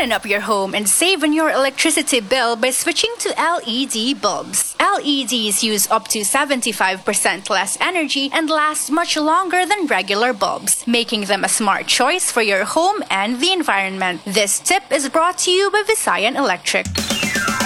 Brighten up your home and save on your electricity bill by switching to LED bulbs. LEDs use up to 75% less energy and last much longer than regular bulbs, making them a smart choice for your home and the environment. This tip is brought to you by Visayan Electric.